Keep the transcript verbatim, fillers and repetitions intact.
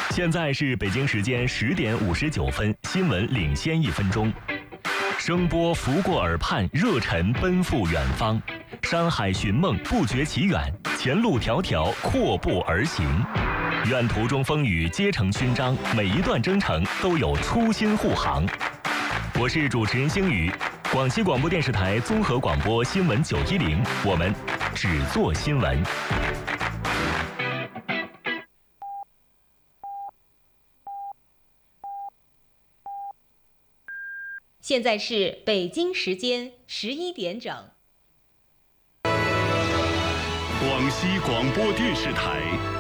现在是北京时间十点五十九分，新闻领先一分钟。声波拂过耳畔，热忱奔赴远方。山海寻梦，不觉其远，前路迢迢，阔步而行。愿途中风雨皆成勋章，每一段征程都有初心护航。我是主持人星宇，广西广播电视台综合广播新闻九一零，我们只做新闻。 现在是北京时间十一点整。 广西广播电视台